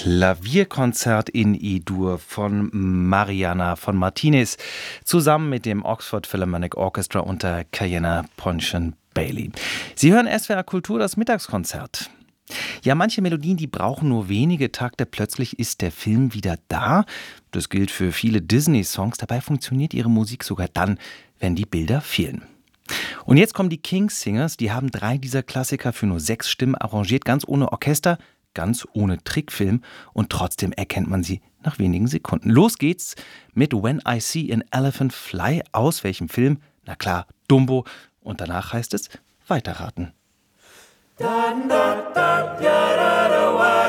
Klavierkonzert in E-Dur von Mariana von Martinez zusammen mit dem Oxford Philharmonic Orchestra unter Kayenna Ponchen-Bailey. Sie hören SWR Kultur, das Mittagskonzert. Ja, manche Melodien, die brauchen nur wenige Takte, plötzlich ist der Film wieder da. Das gilt für viele Disney-Songs. Dabei funktioniert ihre Musik sogar dann, wenn die Bilder fehlen. Und jetzt kommen die King's Singers, die haben 3 dieser Klassiker für nur 6 Stimmen arrangiert, ganz ohne Orchester, ganz ohne Trickfilm und trotzdem erkennt man sie nach wenigen Sekunden. Los geht's mit When I See an Elephant Fly. Aus welchem Film? Na klar, Dumbo. Und danach heißt es weiterraten. Da, da, da, da, da, da,